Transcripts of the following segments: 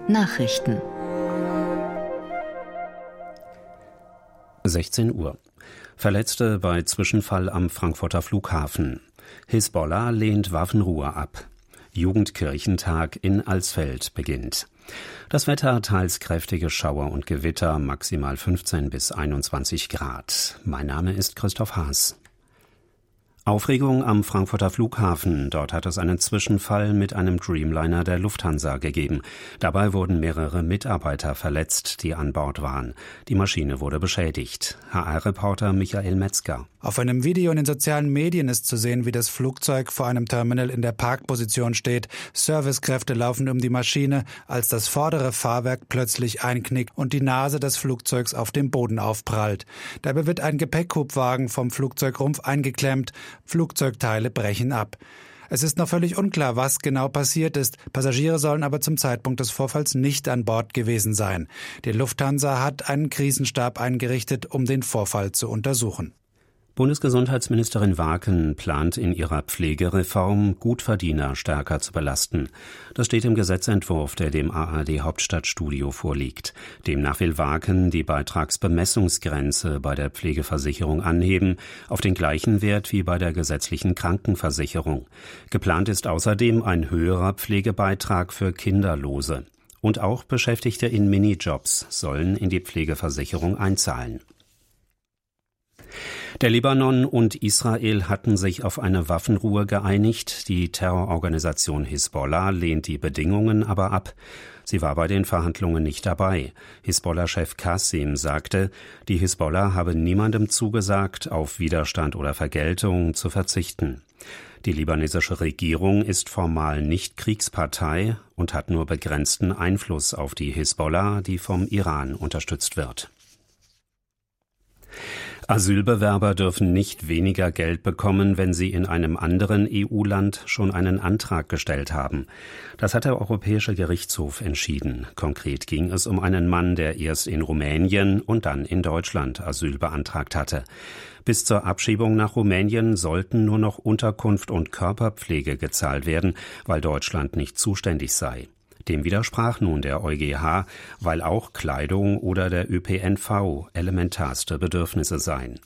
Nachrichten 16 Uhr. Verletzte bei Zwischenfall am Frankfurter Flughafen. Hisbollah lehnt Waffenruhe ab. Jugendkirchentag in Alsfeld beginnt. Das Wetter: teils kräftige Schauer und Gewitter, maximal 15 bis 21 Grad. Mein Name ist Christoph Haas. Aufregung am Frankfurter Flughafen. Dort hat es einen Zwischenfall mit einem Dreamliner der Lufthansa gegeben. Dabei wurden mehrere Mitarbeiter verletzt, die an Bord waren. Die Maschine wurde beschädigt. HR-Reporter Michael Metzger. Auf einem Video in den sozialen Medien ist zu sehen, wie das Flugzeug vor einem Terminal in der Parkposition steht. Servicekräfte laufen um die Maschine, als das vordere Fahrwerk plötzlich einknickt und die Nase des Flugzeugs auf dem Boden aufprallt. Dabei wird ein Gepäckhubwagen vom Flugzeugrumpf eingeklemmt. Flugzeugteile brechen ab. Es ist noch völlig unklar, was genau passiert ist. Passagiere sollen aber zum Zeitpunkt des Vorfalls nicht an Bord gewesen sein. Die Lufthansa hat einen Krisenstab eingerichtet, um den Vorfall zu untersuchen. Bundesgesundheitsministerin Waken plant in ihrer Pflegereform, Gutverdiener stärker zu belasten. Das steht im Gesetzentwurf, der dem ARD-Hauptstadtstudio vorliegt. Demnach will Waken die Beitragsbemessungsgrenze bei der Pflegeversicherung anheben, auf den gleichen Wert wie bei der gesetzlichen Krankenversicherung. Geplant ist außerdem ein höherer Pflegebeitrag für Kinderlose. Und auch Beschäftigte in Minijobs sollen in die Pflegeversicherung einzahlen. Der Libanon und Israel hatten sich auf eine Waffenruhe geeinigt. Die Terrororganisation Hisbollah lehnt die Bedingungen aber ab. Sie war bei den Verhandlungen nicht dabei. Hisbollah-Chef Qassim sagte, die Hisbollah habe niemandem zugesagt, auf Widerstand oder Vergeltung zu verzichten. Die libanesische Regierung ist formal nicht Kriegspartei und hat nur begrenzten Einfluss auf die Hisbollah, die vom Iran unterstützt wird. Asylbewerber dürfen nicht weniger Geld bekommen, wenn sie in einem anderen EU-Land schon einen Antrag gestellt haben. Das hat der Europäische Gerichtshof entschieden. Konkret ging es um einen Mann, der erst in Rumänien und dann in Deutschland Asyl beantragt hatte. Bis zur Abschiebung nach Rumänien sollten nur noch Unterkunft und Körperpflege gezahlt werden, weil Deutschland nicht zuständig sei. Dem widersprach nun der EuGH, weil auch Kleidung oder der ÖPNV elementarste Bedürfnisse seien.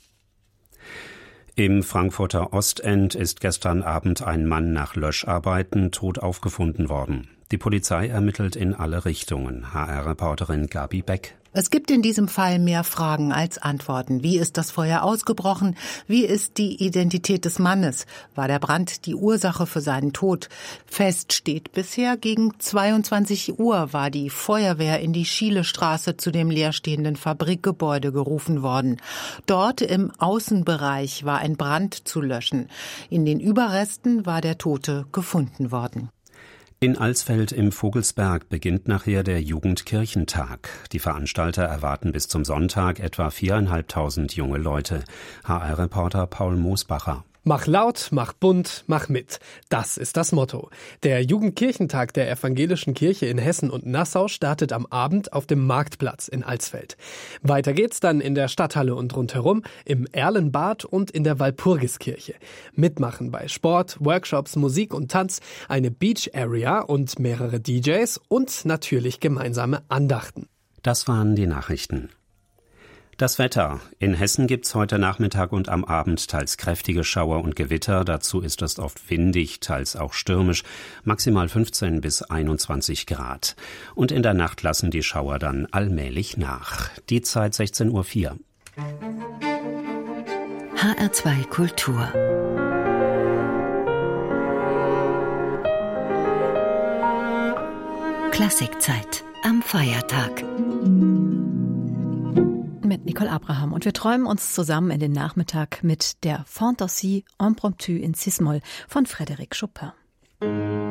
Im Frankfurter Ostend ist gestern Abend ein Mann nach Löscharbeiten tot aufgefunden worden. Die Polizei ermittelt in alle Richtungen. HR-Reporterin Gabi Beck. Es gibt in diesem Fall mehr Fragen als Antworten. Wie ist das Feuer ausgebrochen? Wie ist die Identität des Mannes? War der Brand die Ursache für seinen Tod? Fest steht bisher, gegen 22 Uhr war die Feuerwehr in die Schielestraße zu dem leerstehenden Fabrikgebäude gerufen worden. Dort im Außenbereich war ein Brand zu löschen. In den Überresten war der Tote gefunden worden. In Alsfeld im Vogelsberg beginnt nachher der Jugendkirchentag. Die Veranstalter erwarten bis zum Sonntag etwa 4.500 junge Leute. HR-Reporter Paul Moosbacher. Mach laut, mach bunt, mach mit. Das ist das Motto. Der Jugendkirchentag der Evangelischen Kirche in Hessen und Nassau startet am Abend auf dem Marktplatz in Alsfeld. Weiter geht's dann in der Stadthalle und rundherum, im Erlenbad und in der Walpurgiskirche. Mitmachen bei Sport, Workshops, Musik und Tanz, eine Beach Area und mehrere DJs und natürlich gemeinsame Andachten. Das waren die Nachrichten. Das Wetter. In Hessen gibt's heute Nachmittag und am Abend teils kräftige Schauer und Gewitter. Dazu ist es oft windig, teils auch stürmisch. Maximal 15 bis 21 Grad. Und in der Nacht lassen die Schauer dann allmählich nach. Die Zeit 16:04 Uhr. HR2 Kultur. Klassikzeit am Feiertag. Mit Nicole Abraham. Und wir träumen uns zusammen in den Nachmittag mit der Fantasie Impromptu in Cis-Moll von Frédéric Chopin.